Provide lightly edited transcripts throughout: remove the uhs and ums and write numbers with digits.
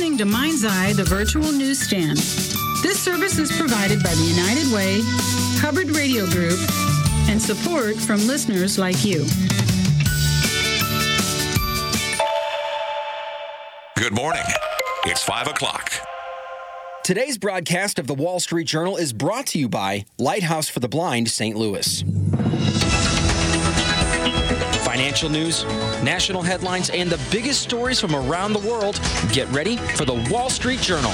listening to Mind's Eye, the virtual newsstand. This service is provided by the United Way, Hubbard Radio Group, and support from listeners like you. Good morning. It's 5 o'clock. Today's broadcast of the Wall Street Journal is brought to you by Lighthouse for the Blind, St. Louis. Financial news, national headlines, and the biggest stories from around the world. Get ready for the Wall Street Journal.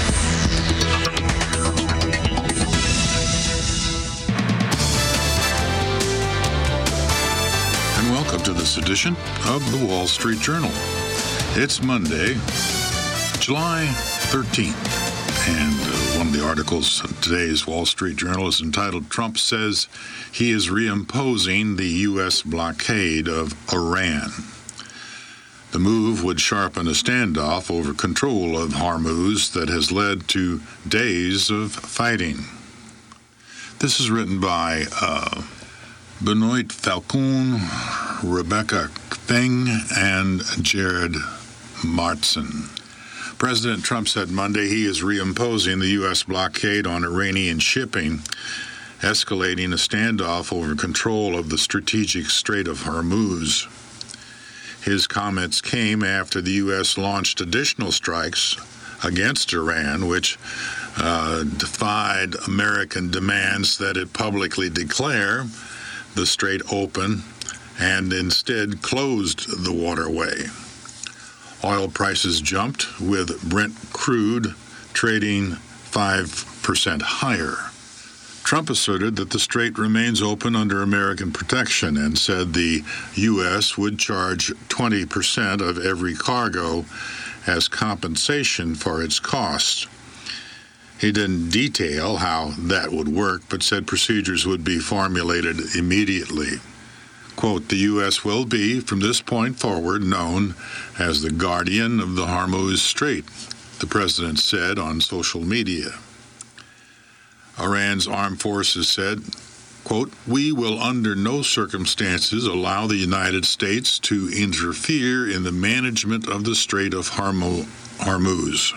And welcome to this edition of the Wall Street Journal. It's Monday, July 13th. And one of the articles in today's Wall Street Journal is entitled, "Trump Says He is Reimposing the U.S. Blockade of Iran." The move would sharpen a standoff over control of Hormuz that has led to days of fighting. This is written by Benoit Falcon, Rebecca Feng, and Jared Martson. President Trump said Monday he is reimposing the U.S. blockade on Iranian shipping, escalating a standoff over control of the strategic Strait of Hormuz. His comments came after the U.S. launched additional strikes against Iran, which defied American demands that it publicly declare the strait open and instead closed the waterway. Oil prices jumped, with Brent crude trading 5% higher. Trump asserted that the strait remains open under American protection and said the U.S. would charge 20% of every cargo as compensation for its cost. He didn't detail how that would work, but said procedures would be formulated immediately. Quote, "The U.S. will be, from this point forward, known as the guardian of the Hormuz Strait," the president said on social media. Iran's armed forces said, quote, "We will under no circumstances allow the United States to interfere in the management of the Strait of Hormuz."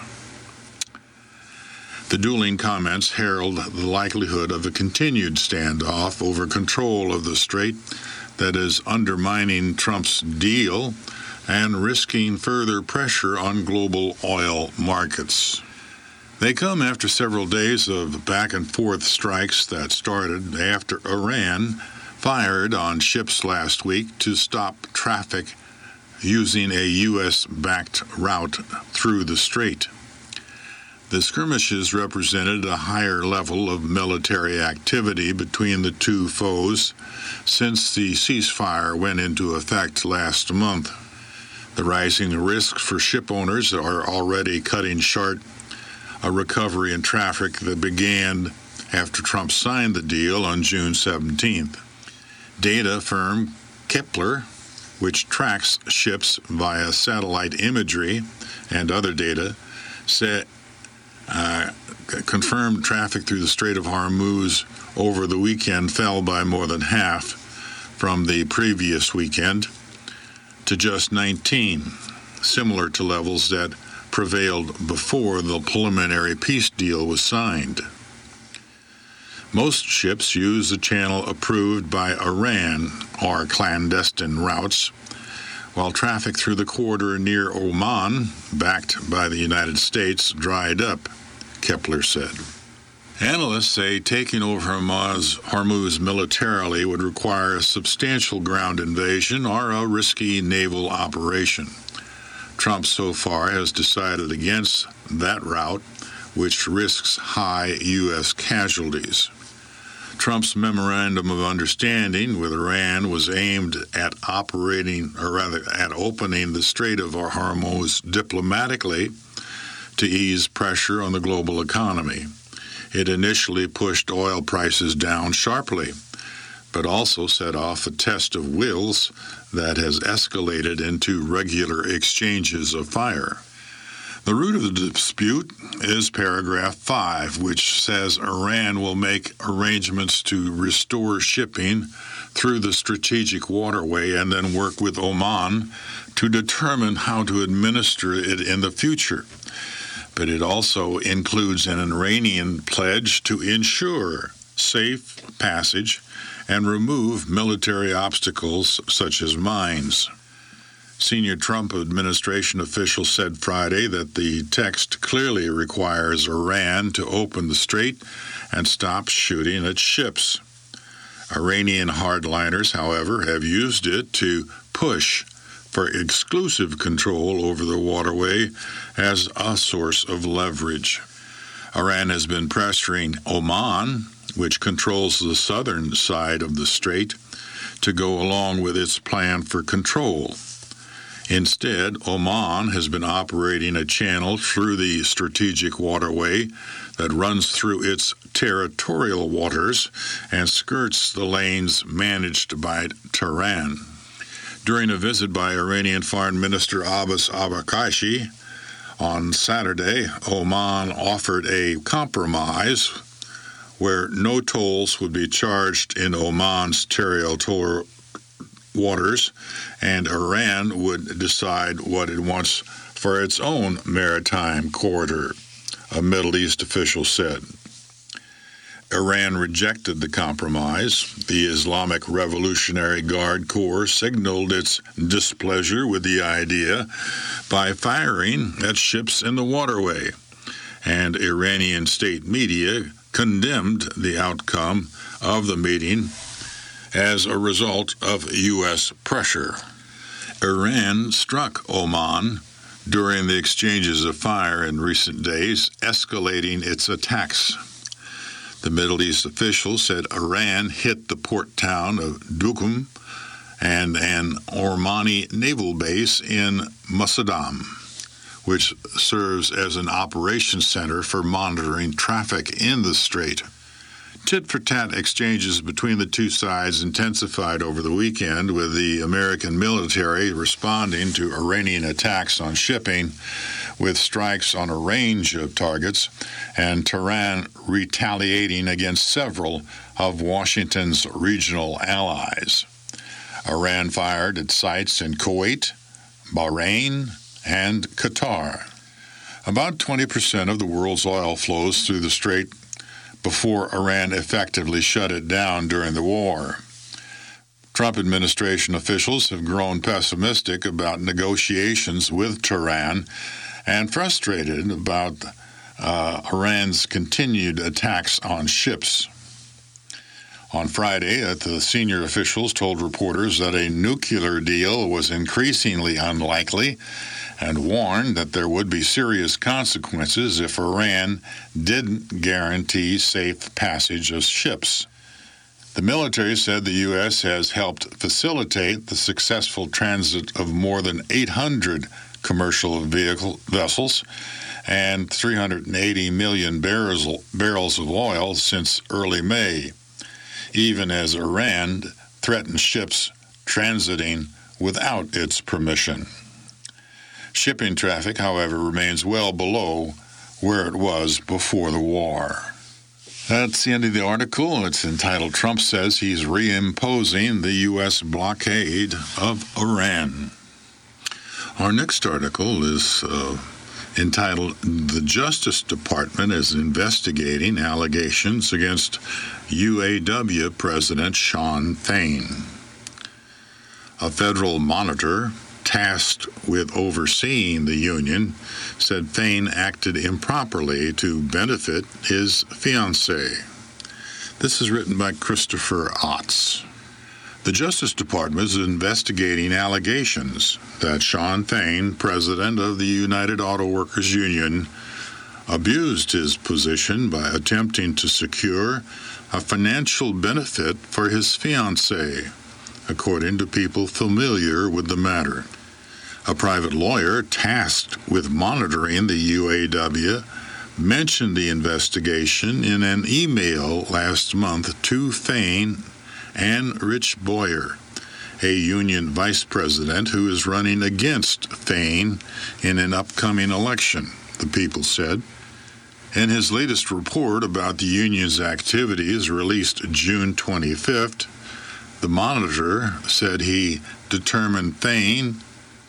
The dueling comments herald the likelihood of a continued standoff over control of the strait that is undermining Trump's deal and risking further pressure on global oil markets. They come after several days of back-and-forth strikes that started after Iran fired on ships last week to stop traffic using a U.S.-backed route through the strait. The skirmishes represented a higher level of military activity between the two foes since the ceasefire went into effect last month. The rising risks for ship owners are already cutting short a recovery in traffic that began after Trump signed the deal on June 17th. Data firm Kepler, which tracks ships via satellite imagery and other data, confirmed traffic through the Strait of Hormuz over the weekend fell by more than half from the previous weekend to just 19, similar to levels that prevailed before the preliminary peace deal was signed. Most ships use the channel approved by Iran or clandestine routes, while traffic through the corridor near Oman, backed by the United States, dried up, Kepler said. Analysts say taking over Hormuz militarily would require a substantial ground invasion or a risky naval operation. Trump so far has decided against that route, which risks high U.S. casualties. Trump's memorandum of understanding with Iran was aimed at opening the Strait of Hormuz diplomatically to ease pressure on the global economy. It initially pushed oil prices down sharply, but also set off a test of wills that has escalated into regular exchanges of fire. The root of the dispute is paragraph 5, which says Iran will make arrangements to restore shipping through the strategic waterway and then work with Oman to determine how to administer it in the future. but it also includes an Iranian pledge to ensure safe passage and remove military obstacles such as mines. Senior Trump administration officials said Friday that the text clearly requires Iran to open the strait and stop shooting at ships. Iranian hardliners, however, have used it to push for exclusive control over the waterway as a source of leverage. Iran has been pressuring Oman, which controls the southern side of the strait, to go along with its plan for control. Instead, Oman has been operating a channel through the strategic waterway that runs through its territorial waters and skirts the lanes managed by Tehran. During a visit by Iranian Foreign Minister Abbas Arghachi on Saturday, Oman offered a compromise where no tolls would be charged in Oman's territorial waters, and Iran would decide what it wants for its own maritime corridor, a Middle East official said. Iran rejected the compromise. The Islamic Revolutionary Guard Corps signaled its displeasure with the idea by firing at ships in the waterway, and Iranian state media condemned the outcome of the meeting as a result of U.S. pressure. Iran struck Oman during the exchanges of fire in recent days, escalating its attacks. The Middle East officials said Iran hit the port town of Duqm and an Omani naval base in Musandam, which serves as an operations center for monitoring traffic in the strait. Tit-for-tat exchanges between the two sides intensified over the weekend, with the American military responding to Iranian attacks on shipping with strikes on a range of targets, and Tehran retaliating against several of Washington's regional allies. Iran fired at sites in Kuwait, Bahrain, and Qatar. About 20% of the world's oil flows through the strait before Iran effectively shut it down during the war. Trump administration officials have grown pessimistic about negotiations with Tehran and frustrated about Iran's continued attacks on ships. On Friday, the senior officials told reporters that a nuclear deal was increasingly unlikely and warned that there would be serious consequences if Iran didn't guarantee safe passage of ships. The military said the U.S. has helped facilitate the successful transit of more than 800 commercial vessels and 380 million barrels of oil since early May, even as Iran threatened ships transiting without its permission. Shipping traffic, however, remains well below where it was before the war. That's the end of the article. It's entitled, "Trump Says He's Reimposing the U.S. Blockade of Iran." Our next article is entitled, "The Justice Department is Investigating Allegations Against UAW President Shawn Fain." A federal monitor tasked with overseeing the union said Fain acted improperly to benefit his fiancée. This is written by Christopher Otts. The Justice Department is investigating allegations that Shawn Fain, president of the United Auto Workers Union, abused his position by attempting to secure a financial benefit for his fiancée, according to people familiar with the matter. A private lawyer tasked with monitoring the UAW mentioned the investigation in an email last month to Fain and Rich Boyer, a union vice president who is running against Fain in an upcoming election, the people said. In his latest report about the union's activities released June 25th, the monitor said he determined Fain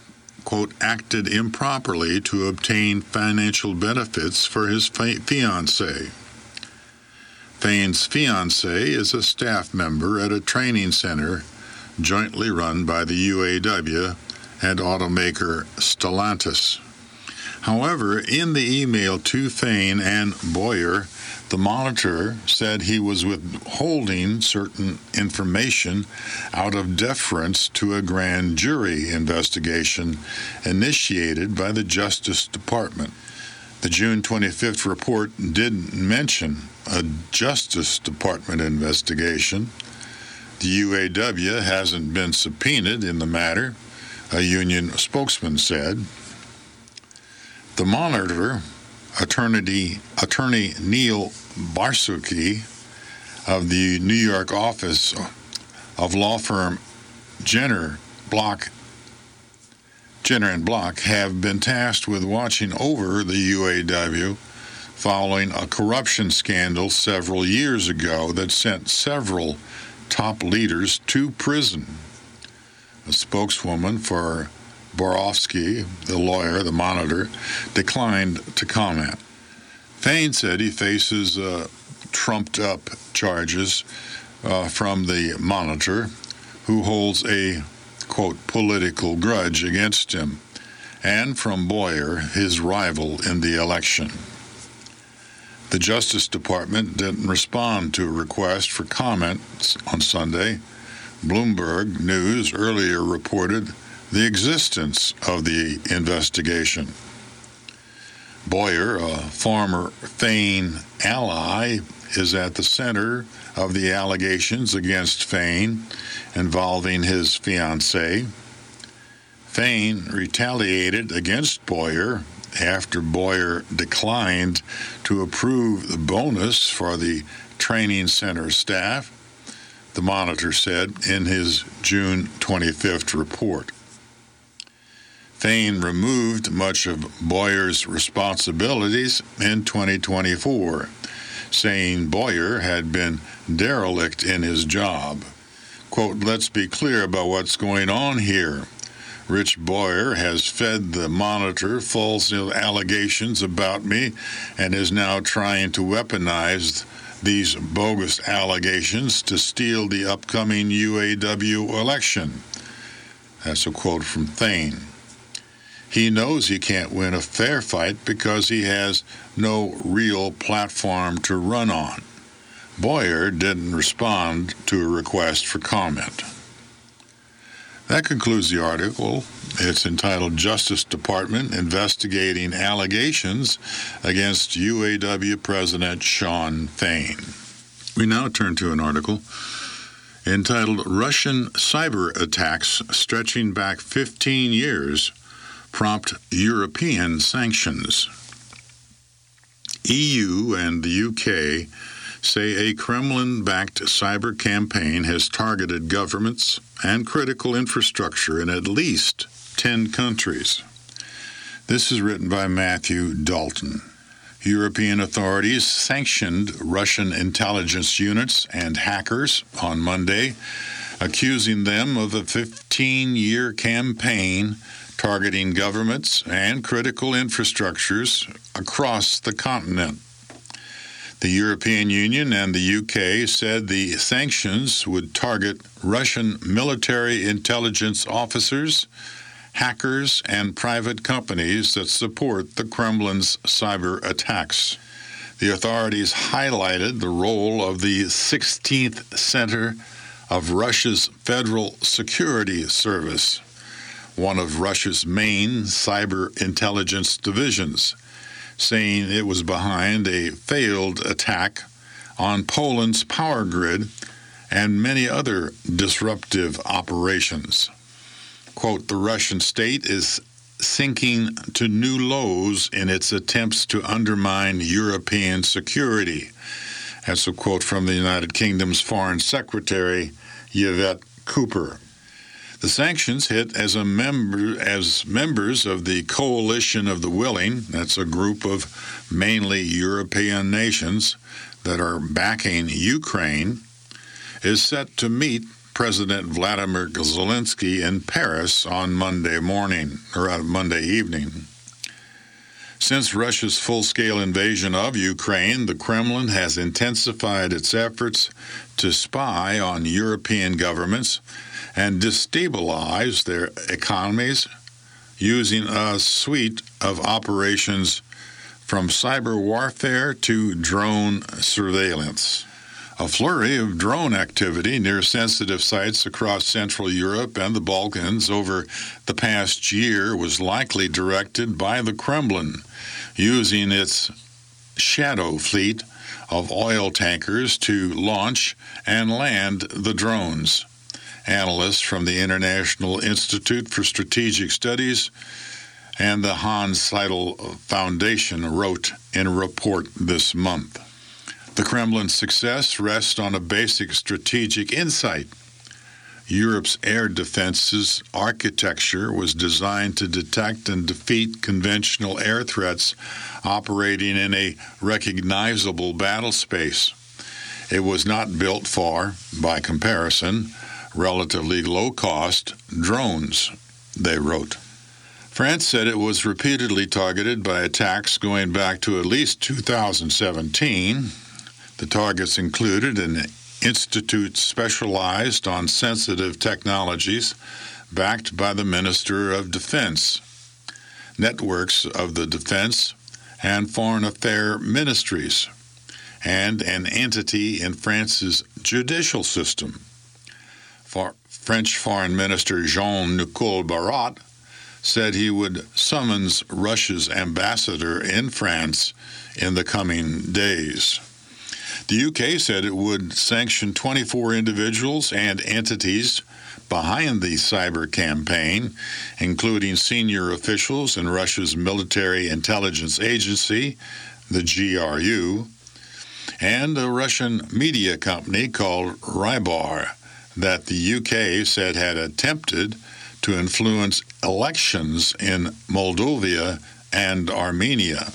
quote, acted improperly to obtain financial benefits for his fiancée. Fain's fiancée is a staff member at a training center jointly run by the UAW and automaker Stellantis. However, in the email to Fain and Boyer, the Monitor said he was withholding certain information out of deference to a grand jury investigation initiated by the Justice Department. The June 25th report didn't mention a Justice Department investigation. The UAW hasn't been subpoenaed in the matter, a union spokesman said. The Monitor, attorney Neil Barsuki of the New York office of law firm Jenner and Block have been tasked with watching over the UAW following a corruption scandal several years ago that sent several top leaders to prison. A spokeswoman for Borofsky, the lawyer, the Monitor, declined to comment. Fain said he faces trumped-up charges from the Monitor, who holds a, quote, political grudge against him, and from Boyer, his rival in the election. The Justice Department didn't respond to a request for comments on Sunday. Bloomberg News earlier reported the existence of the investigation. Boyer, a former Fain ally, is at the center of the allegations against Fain involving his fiancée. Fain retaliated against Boyer after Boyer declined to approve the bonus for the training center staff, the Monitor said in his June 25th report. Fain removed much of Boyer's responsibilities in 2024, saying Boyer had been derelict in his job. Quote, let's be clear about what's going on here. Rich Boyer has fed the Monitor false allegations about me and is now trying to weaponize these bogus allegations to steal the upcoming UAW election. That's a quote from Fain. He knows he can't win a fair fight because he has no real platform to run on. Boyer didn't respond to a request for comment. That concludes the article. It's entitled Justice Department Investigating Allegations Against UAW President Shawn Fain. We now turn to an article entitled Russian Cyber Attacks Stretching Back 15 Years Prompt European Sanctions. EU and the UK say a Kremlin-backed cyber campaign has targeted governments and critical infrastructure in at least 10 countries. This is written by Matthew Dalton. European authorities sanctioned Russian intelligence units and hackers on Monday, accusing them of a 15-year campaign targeting governments and critical infrastructures across the continent. The European Union and the UK said the sanctions would target Russian military intelligence officers, hackers, and private companies that support the Kremlin's cyber attacks. The authorities highlighted the role of the 16th Center of Russia's Federal Security Service, one of Russia's main cyber intelligence divisions, saying it was behind a failed attack on Poland's power grid and many other disruptive operations. Quote, the Russian state is sinking to new lows in its attempts to undermine European security. That's a quote from the United Kingdom's Foreign Secretary, Yvette Cooper. The sanctions hit as members of the Coalition of the Willing, that's a group of mainly European nations that are backing Ukraine, is set to meet President Vladimir Zelensky in Paris on Monday evening. Since Russia's full-scale invasion of Ukraine, the Kremlin has intensified its efforts to spy on European governments and destabilize their economies using a suite of operations from cyber warfare to drone surveillance. A flurry of drone activity near sensitive sites across Central Europe and the Balkans over the past year was likely directed by the Kremlin, using its shadow fleet of oil tankers to launch and land the drones. Analysts from the International Institute for Strategic Studies and the Hans Seidel Foundation wrote in a report this month. The Kremlin's success rests on a basic strategic insight. Europe's air defense's architecture was designed to detect and defeat conventional air threats operating in a recognizable battle space. It was not built for, by comparison, relatively low-cost drones, they wrote. France said it was repeatedly targeted by attacks going back to at least 2017. The targets included an institute specialized on sensitive technologies, backed by the Minister of Defense, networks of the Defense and Foreign Affairs ministries, and an entity in France's judicial system. French Foreign Minister Jean-Nicole Barrot said he would summons Russia's ambassador in France in the coming days. The UK said it would sanction 24 individuals and entities behind the cyber campaign, including senior officials in Russia's military intelligence agency, the GRU, and a Russian media company called Rybar that the UK said had attempted to influence elections in Moldova and Armenia.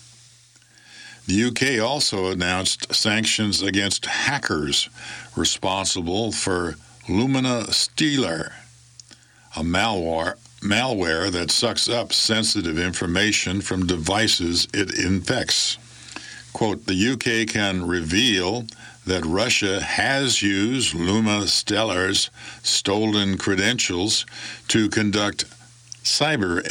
The UK also announced sanctions against hackers responsible for Lumina Stellar, a malware that sucks up sensitive information from devices it infects. Quote, the UK can reveal that Russia has used Lumina Stellar's stolen credentials to conduct cyber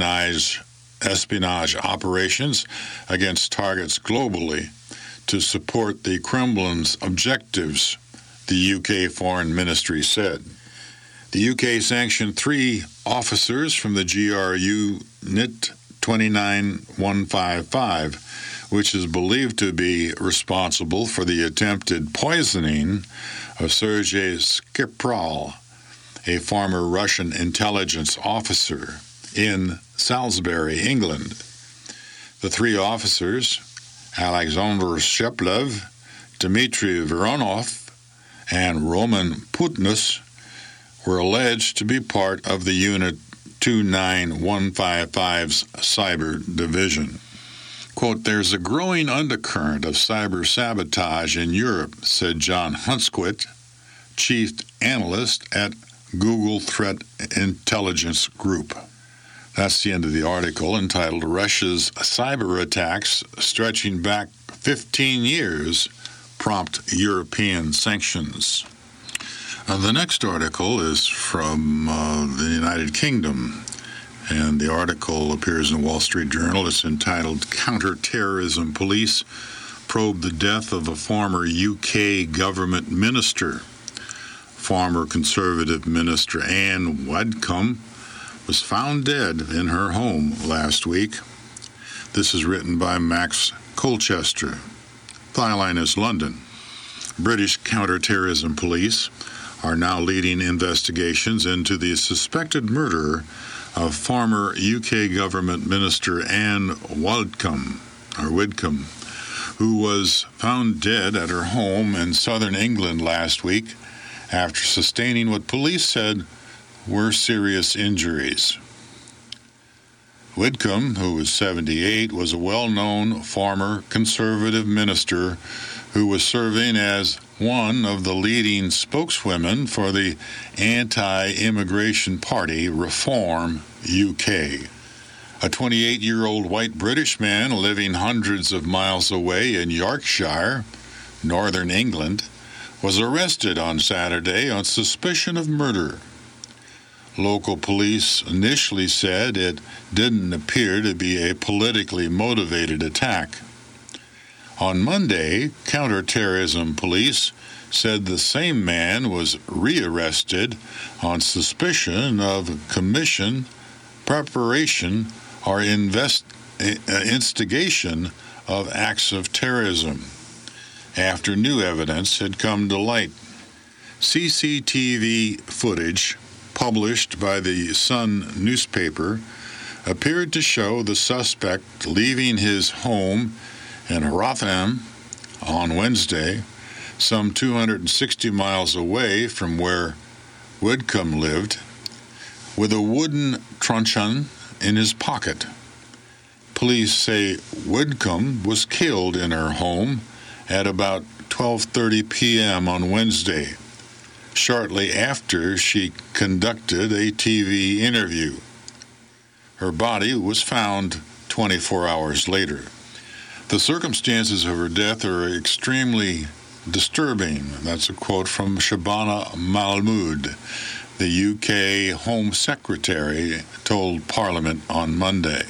espionage operations against targets globally to support the Kremlin's objectives, the UK Foreign Ministry said. The UK sanctioned 3 officers from the GRU NIT 29155, which is believed to be responsible for the attempted poisoning of Sergei Skripal, a former Russian intelligence officer, in Salisbury, England. The 3 officers, Alexander Sheplev, Dmitry Voronov, and Roman Putnus, were alleged to be part of the Unit 29155's cyber division. Quote, there's a growing undercurrent of cyber sabotage in Europe, said John Hunsquit, chief analyst at Google Threat Intelligence Group. That's the end of the article, entitled Russia's Cyber Attacks Stretching Back 15 Years Prompt European Sanctions. The next article is from the United Kingdom, and the article appears in the Wall Street Journal. It's entitled Counter-Terrorism Police Probe the Death of a Former UK Government Minister. Former Conservative Minister Anne Wadcombe was found dead in her home last week. This is written by Max Colchester. Byline is London. British counter-terrorism police are now leading investigations into the suspected murder of former UK government minister Anne Wadcombe, who was found dead at her home in southern England last week after sustaining what police said were serious injuries. Whitcomb, who was 78, was a well-known former conservative minister who was serving as one of the leading spokeswomen for the anti-immigration party Reform UK. A 28-year-old white British man living hundreds of miles away in Yorkshire, northern England, was arrested on Saturday on suspicion of murder. Local police initially said it didn't appear to be a politically motivated attack. On Monday, counterterrorism police said the same man was rearrested on suspicion of commission, preparation, or instigation of acts of terrorism after new evidence had come to light. CCTV footage published by the Sun newspaper appeared to show the suspect leaving his home in Rotherham on Wednesday, some 260 miles away from where Whitcomb lived, with a wooden truncheon in his pocket. Police say Whitcomb was killed in her home at about 12:30 p.m. on Wednesday, shortly after she conducted a TV interview. Her body was found 24 hours later. The circumstances of her death are extremely disturbing. That's a quote from Shabana Mahmood, the UK Home Secretary, told Parliament on Monday.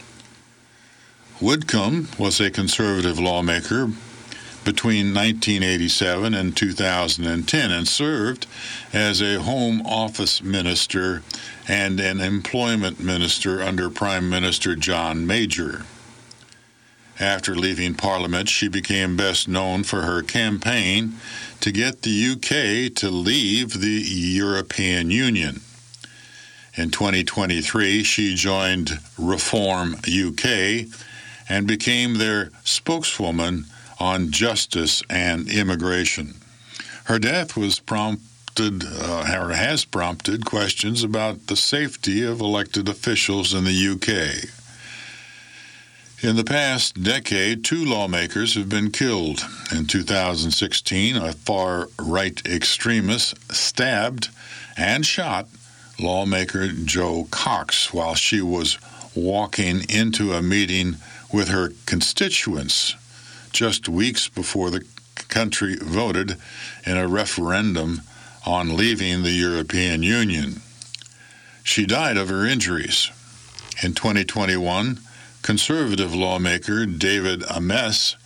Whitcomb was a conservative lawmaker between 1987 and 2010 and served as a Home Office minister and an employment minister under Prime Minister John Major. After leaving Parliament, she became best known for her campaign to get the UK to leave the European Union. In 2023, she joined Reform UK and became their spokeswoman on justice and immigration. Her death has prompted questions about the safety of elected officials in the UK. In the past decade, 2 lawmakers have been killed. In 2016, a far-right extremist stabbed and shot lawmaker Jo Cox while she was walking into a meeting with her constituents just weeks before the country voted in a referendum on leaving the European Union. She died of her injuries. In 2021, conservative lawmaker David Ames